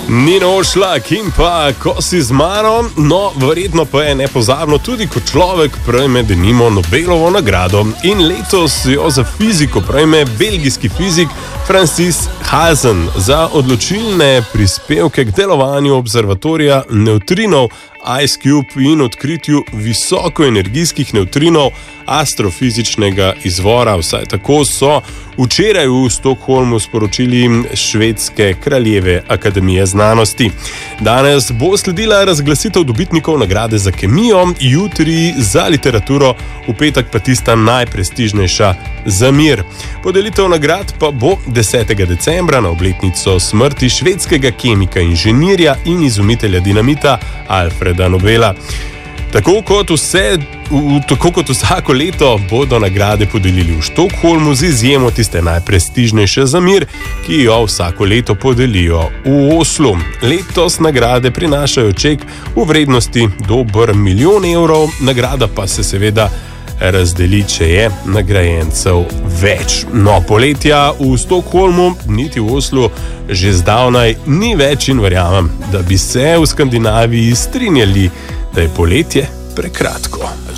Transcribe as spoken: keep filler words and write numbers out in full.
Nino Ošlak in pa Ko si z mano, no, verjetno pa je nepozabno tudi, ko človek prejme denimo Nobelovo nagrado. In letos jo za fiziko prejme belgijski fizik Francis Halsen za odločilne prispevke k delovanju observatorija nevtrinov IceCube in odkritju visokoenergijskih nevtrinov astrofizičnega izvora. Vsaj tako so včeraj v Stockholmu sporočili švedske kraljeve akademije znanosti. Danes bo sledila razglasitev dobitnikov nagrade za kemijo, jutri za literaturo, v petek pa tista najprestižnejša za mir. Podelitev nagrad pa bo desetega decembra na obletnico smrti švedskega kemika, inženirja in izumitelja dinamita Alfreda Nobela. Tako kot, vse, v, tako kot vsako leto bodo nagrade podelili v Stockholmu, z izjemo tiste najprestižnejše za mir, ki jo vsako leto podelijo v Oslu. Letos nagrade prinašajo ček v vrednosti dober milijon evrov, nagrada pa se seveda razdeli, če je nagrajencev več. No, poletja v Stockholmu, niti v Oslu, že zdavnaj ni več in verjamem, da bi se v Skandinaviji strinjali, da je poletje prekratko.